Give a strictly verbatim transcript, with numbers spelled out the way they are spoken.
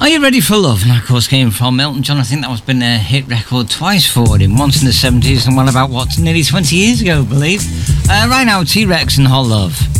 Are You Ready for Love? And that, of course, came from Elton John. I think that was been a hit record twice for him. Once in the seventies and one about, what, nearly twenty years ago, I believe. Uh, right now, T-Rex and Hot Love.